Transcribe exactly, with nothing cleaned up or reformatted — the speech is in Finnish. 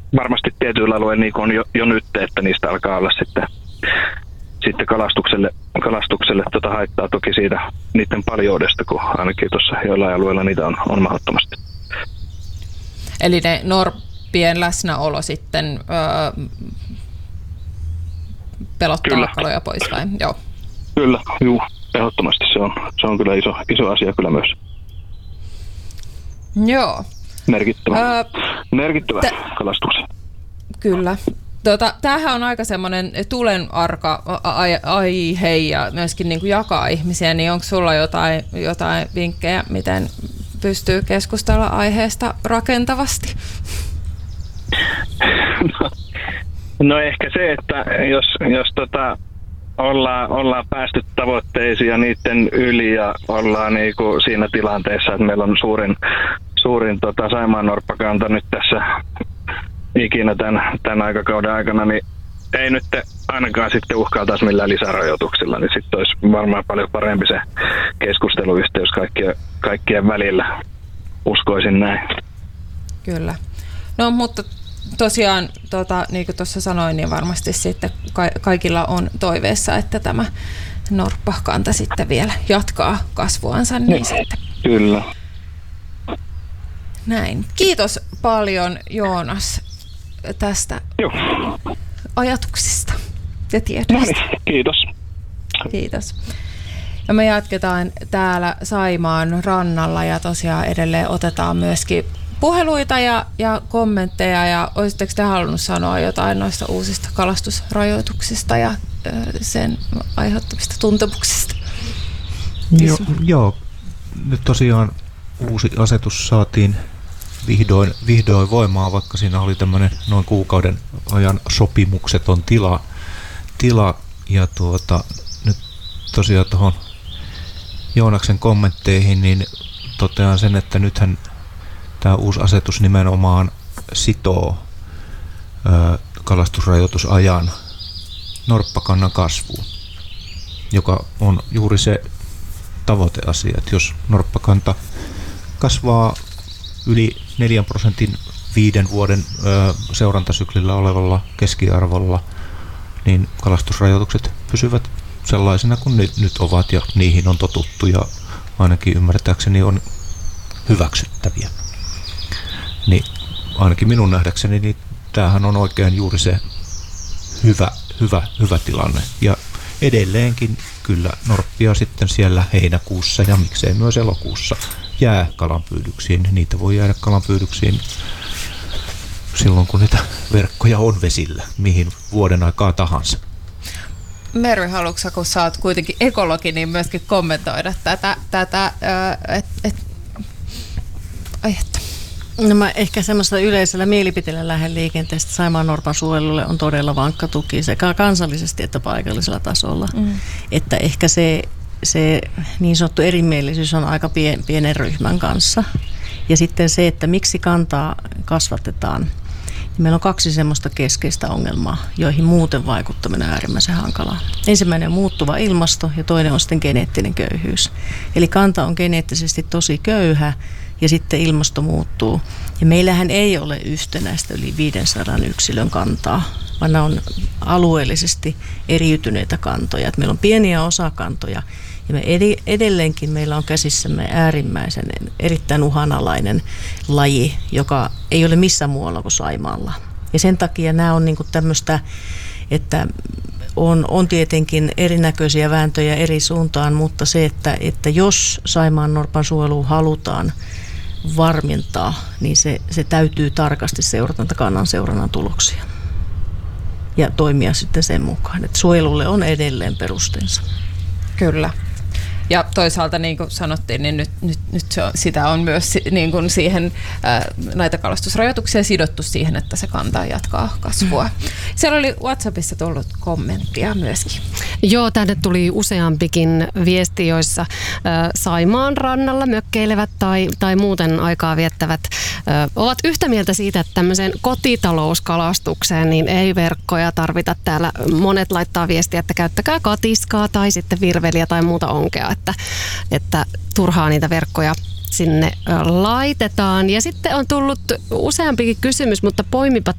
varmasti tietyillä alueilla niin kuin on jo, jo nyt, että niistä alkaa olla sitten, sitten kalastukselle, kalastukselle tota haittaa toki siitä niiden paljoudesta, kun ainakin tuossa joillain alueilla niitä on, on mahdottomasti. Eli ne norppien läsnäolo sitten öö, pelottaa kyllä. kaloja pois vai? Joo. Kyllä, juu, ehdottomasti se on, se on kyllä iso, iso asia kyllä myös. Joo. Merkittävä, öö, merkittävä t- kalastuksen. Kyllä. Tota, tämähän on aika semmoinen tulenarka aihe ja myöskin niin kuin jakaa ihmisiä, niin onko sulla jotain, jotain vinkkejä, miten pystyy keskustella aiheesta rakentavasti? No, no ehkä se, että jos, jos tota, ollaan, ollaan päästy tavoitteisiin ja niiden yli ja ollaan niinku siinä tilanteessa, että meillä on suurin, suurin tota, saimaannorppakanta nyt tässä ikinä tämän, tämän aikakauden aikana, niin ei nyt ainakaan sitten uhkailtaisi millään lisärajoituksilla, niin sitten olisi varmaan paljon parempi se keskusteluyhteys kaikkien, kaikkien välillä. Uskoisin näin. Kyllä. No mutta tosiaan, tota, niin kuin tuossa sanoin, niin varmasti sitten ka- kaikilla on toiveessa, että tämä norppakanta sitten vielä jatkaa kasvuansa. Niin niin, sitten. Kyllä. Näin. Kiitos paljon, Joonas, tästä Joo. ajatuksista ja tiedoista. No niin, kiitos. Kiitos. Ja me jatketaan täällä Saimaan rannalla ja tosiaan edelleen otetaan myöskin puheluita ja, ja kommentteja. Ja olisitteko te halunnut sanoa jotain noista uusista kalastusrajoituksista ja ö, sen aiheuttamista tuntemuksista? Jo, joo, nyt tosiaan uusi asetus saatiin vihdoin, vihdoin voimaan, vaikka siinä oli tämmöinen noin kuukauden ajan sopimukseton tila, tila ja tuota, nyt tosiaan tuohon Joonaksen kommentteihin, niin totean sen, että nythän tämä uusi asetus nimenomaan sitoo ö, kalastusrajoitusajan norppakannan kasvuun, joka on juuri se tavoiteasia, että jos norppakanta kasvaa yli neljän prosentin viiden vuoden ö, seurantasyklillä olevalla keskiarvolla, niin kalastusrajoitukset pysyvät sellaisena kuin ne nyt ovat ja niihin on totuttu ja ainakin ymmärtääkseni on hyväksyttäviä. Niin ainakin minun nähdäkseni niin tämähän on oikein juuri se hyvä, hyvä, hyvä tilanne. Ja edelleenkin kyllä norppia sitten siellä heinäkuussa ja miksei myös elokuussa jää kalanpyydyksiin. Niitä voi jäädä kalanpyydyksiin silloin, kun niitä verkkoja on vesillä, mihin vuoden aikaa tahansa. Mervi, haluatko, kun sä oot kuitenkin ekologi, niin myöskin kommentoida tätä, tätä et, et, aihetta? No mä ehkä semmoista yleisellä mielipiteellä lähden liikenteestä. Saimaannorpan suojelulle on todella vankka tuki sekä kansallisesti että paikallisella tasolla. Mm. Että ehkä se, se niin sanottu erimielisyys on aika pien, pienen ryhmän kanssa. Ja sitten se, että miksi kantaa kasvatetaan. Meillä on kaksi semmoista keskeistä ongelmaa, joihin muuten vaikuttaminen on äärimmäisen hankalaa. Ensimmäinen on muuttuva ilmasto ja toinen on sitten geneettinen köyhyys. Eli kanta on geneettisesti tosi köyhä ja sitten ilmasto muuttuu. Ja meillähän ei ole yhtenäistä yli viisisataa yksilön kantaa, vaan nämä on alueellisesti eriytyneitä kantoja. Et meillä on pieniä osakantoja ja me edelleenkin meillä on käsissämme äärimmäisen erittäin uhanalainen laji, joka ei ole missään muualla kuin Saimaalla. Ja sen takia nämä on niinku tämmöistä, että on, on tietenkin erinäköisiä vääntöjä eri suuntaan, mutta se, että, että jos Saimaannorpan suojelua halutaan varmentaa, niin se, se täytyy tarkasti seurata näitä kannan seurannan tuloksia ja toimia sitten sen mukaan, että suojelulle on edelleen perusteensa. Kyllä. Ja toisaalta niin kuin sanottiin, niin nyt, nyt, nyt se on, sitä on myös niin kuin siihen, ää, näitä kalastusrajoituksia sidottu siihen, että se kantaa jatkaa kasvua. Mm. Siellä oli WhatsAppissa tullut kommenttia myöskin. Joo, tänne tuli useampikin viesti, joissa ä, Saimaan rannalla mökkeilevät tai, tai muuten aikaa viettävät ä, ovat yhtä mieltä siitä, että tämmöiseen kotitalouskalastukseen niin ei verkkoja tarvita. Täällä monet laittaa viestiä, että käyttäkää katiskaa tai sitten virveliä tai muuta onkea. Että, että turhaa niitä verkkoja sinne laitetaan. Ja sitten on tullut useampikin kysymys, mutta poimipa